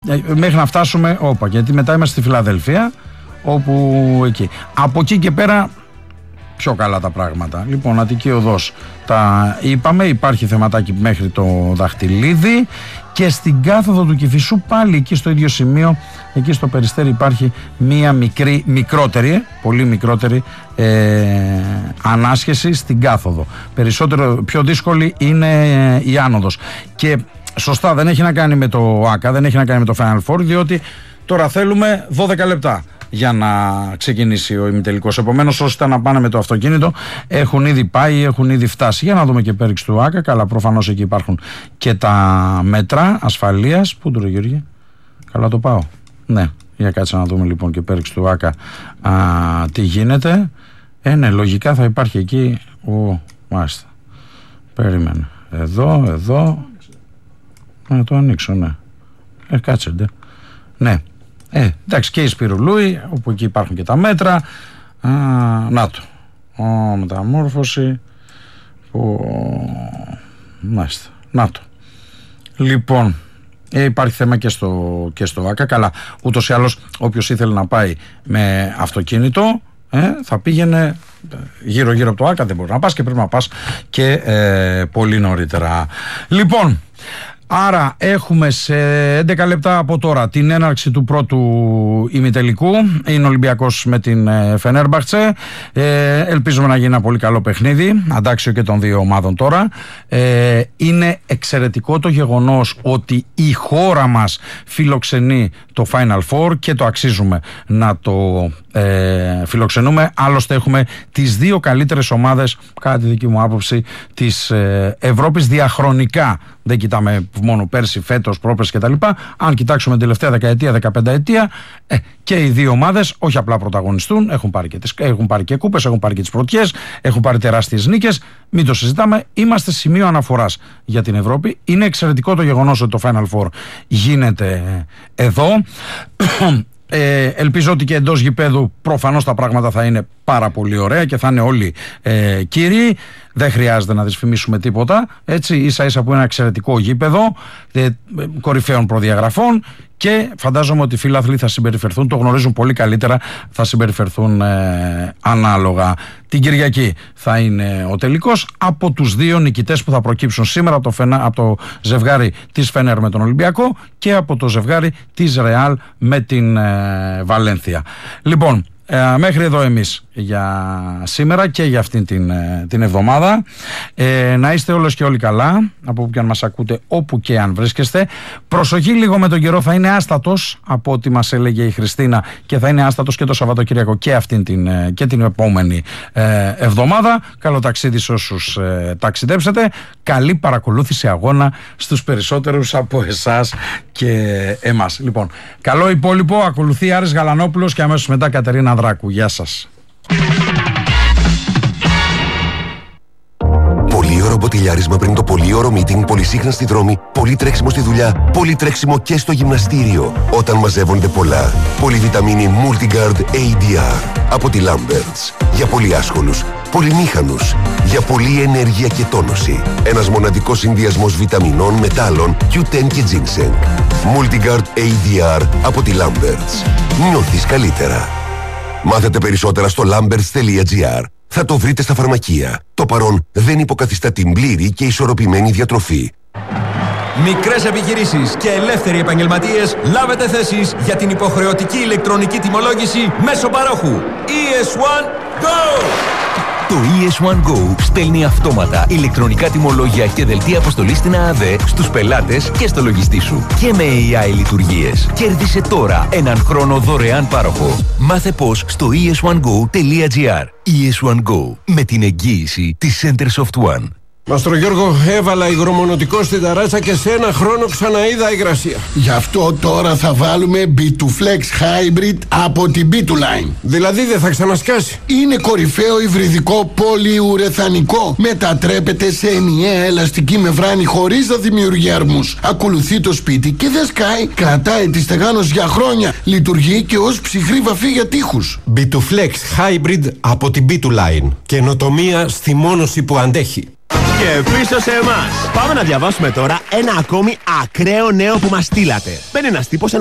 Μέχρι να φτάσουμε, γιατί μετά είμαστε στη Φιλαδελφία, όπου εκεί. Από εκεί και πέρα πιο καλά τα πράγματα. Λοιπόν, Αττική Οδός τα είπαμε, υπάρχει θεματάκι μέχρι το Δαχτυλίδι, και στην κάθοδο του Κηφισού πάλι εκεί στο ίδιο σημείο, εκεί στο Περιστέρι, υπάρχει μία μικρότερη, πολύ μικρότερη ανάσχεση στην κάθοδο. Πιο δύσκολη είναι η άνοδος. Και σωστά, δεν έχει να κάνει με το ΆΚΑ, δεν έχει να κάνει με το Final Four, διότι τώρα θέλουμε 12 λεπτά για να ξεκινήσει ο ημιτελικός. Επομένως, όσοι ήταν να πάνε με το αυτοκίνητο έχουν ήδη πάει, έχουν ήδη φτάσει. Για να δούμε και πέριξη του ΆΚΑ. Καλά, προφανώς εκεί υπάρχουν και τα μέτρα ασφαλείας. Πού του ρε Γιώργη? Καλά το πάω. Ναι, για κάτσε να δούμε λοιπόν και πέριξη του ΆΚΑ τι γίνεται. Ναι, λογικά θα υπάρχει εκεί. Μάλιστα. Περίμενε. Εδώ. Να το ανοίξω, ναι. Κάτσεντε. Ναι. Εντάξει, και η Σπυρουλούη, όπου εκεί υπάρχουν και τα μέτρα. Να το. Μεταμόρφωση. Μάλιστα. Να το. Λοιπόν, υπάρχει θέμα και στο ΆΚΑ. Καλά, ούτως ή άλλως, όποιος ήθελε να πάει με αυτοκίνητο, θα πήγαινε γύρω-γύρω από το ΆΚΑ. Δεν μπορεί να πας και πρέπει να πας και πολύ νωρίτερα. Λοιπόν, άρα έχουμε σε 11 λεπτά από τώρα την έναρξη του πρώτου ημιτελικού. Είναι ο Ολυμπιακός με την Φενέρμπαχτσε. Ελπίζουμε να γίνει ένα πολύ καλό παιχνίδι, αντάξιο και των δύο ομάδων τώρα. Είναι εξαιρετικό το γεγονός ότι η χώρα μας φιλοξενεί το Final Four και το αξίζουμε να το φιλοξενούμε. Άλλωστε έχουμε τις δύο καλύτερες ομάδες, κατά τη δική μου άποψη, της Ευρώπης διαχρονικά. Δεν κοιτάμε μόνο πέρσι, φέτος, πρόπερσι κτλ. Αν κοιτάξουμε την τελευταία δεκαετία, 15ετία, και οι δύο ομάδες όχι απλά πρωταγωνιστούν, έχουν πάρει και κούπες, έχουν πάρει και τις πρωτιές, έχουν πάρει τεράστιες νίκες. Μην το συζητάμε. Είμαστε σημείο αναφοράς για την Ευρώπη. Είναι εξαιρετικό το γεγονός ότι το Final Four γίνεται εδώ. Ελπίζω ότι και εντός γηπέδου προφανώς τα πράγματα θα είναι πάρα πολύ ωραία και θα είναι όλοι κύριοι. Δεν χρειάζεται να δυσφημίσουμε τίποτα. Έτσι, ίσα ίσα που είναι ένα εξαιρετικό γήπεδο κορυφαίων προδιαγραφών, και φαντάζομαι ότι οι φίλαθλοι θα συμπεριφερθούν, το γνωρίζουν πολύ καλύτερα, θα συμπεριφερθούν ανάλογα. Την Κυριακή θα είναι ο τελικός από τους δύο νικητές που θα προκύψουν σήμερα, από το ζευγάρι της Φενέρ με τον Ολυμπιακό και από το ζευγάρι της Ρεάλ με την Βαλένθια. Λοιπόν, μέχρι εδώ εμείς για σήμερα και για αυτήν την εβδομάδα. Να είστε όλες και όλοι καλά, από όπου και αν μας ακούτε, όπου και αν βρίσκεστε. Προσοχή λίγο με τον καιρό, θα είναι άστατος από ό,τι μας έλεγε η Χριστίνα, και θα είναι άστατος και το Σαββατοκύριακο και αυτήν την επόμενη εβδομάδα. Καλό ταξίδι σε όσους ταξιδέψετε. Καλή παρακολούθηση αγώνα στους περισσότερους από εσάς και εμάς. Λοιπόν, καλό υπόλοιπο. Ακολουθεί Άρης Γαλανόπουλος και αμέσως μετά Κατερίνα Ανδράκου. Γεια σας. Πολύ ωραίο μποτιλιάρισμα πριν το πολύ ωραίο meeting, πολύ σύγχρονα στη δρόμη, πολύ τρέξιμο στη δουλειά, πολύ τρέξιμο και στο γυμναστήριο. Όταν μαζεύονται πολλά. Πολυβιταμίνη Multigard ADR από τη Lamberts. Για πολύ άσχολους, πολυμήχανους, για πολλή ενέργεια και τόνωση. Ένας μοναδικός συνδυασμός βιταμινών, μετάλλων, Q10 και ginseng. Multigard ADR από τη Lamberts. Νιώθεις καλύτερα. Μάθετε περισσότερα στο lamberts.gr. Θα το βρείτε στα φαρμακεία. Το παρόν δεν υποκαθιστά την πλήρη και ισορροπημένη διατροφή. Μικρές επιχειρήσεις και ελεύθεροι επαγγελματίες, λάβετε θέσεις για την υποχρεωτική ηλεκτρονική τιμολόγηση μέσω παρόχου. ES1 Go! Το ES1 Go στέλνει αυτόματα ηλεκτρονικά τιμολόγια και δελτία αποστολής στην ΑΑΔΕ στους πελάτες και στο λογιστή σου. Και με AI λειτουργίες. Κέρδισε τώρα έναν χρόνο δωρεάν πάροχο. Μάθε πώς στο es1go.gr. ES1 Go, με την εγγύηση της Centersoft One. Μαστρο Γιώργο, έβαλα υγρομονωτικό στην ταράτσα και σε ένα χρόνο ξαναείδα υγρασία. Γι' αυτό τώρα θα βάλουμε B2Flex Hybrid από την B2Line. Δηλαδή δεν θα ξανασκάσει. Είναι κορυφαίο υβριδικό πολυουρεθανικό. Μετατρέπεται σε ενιαία ελαστική μεμβράνη χωρίς να δημιουργεί αρμούς. Ακολουθεί το σπίτι και δεν σκάει. Κρατάει τη στεγάνωση για χρόνια. Λειτουργεί και ως ψυχρή βαφή για τοίχους. B2Flex Hybrid από την B2Line. Καινοτομία στη μόνωση που αντέχει. Και πίσω σε εμάς. Πάμε να διαβάσουμε τώρα ένα ακόμη ακραίο νέο που μας στείλατε. Μπαίνει ένας τύπος